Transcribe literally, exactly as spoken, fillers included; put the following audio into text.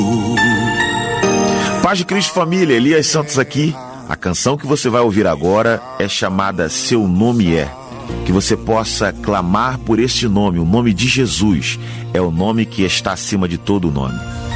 Paz de Cristo, família, Elias Santos aqui. A canção que você vai ouvir agora é chamada Seu Nome É. Que você possa clamar por este nome, o nome de Jesus. É o nome que está acima de todo nome.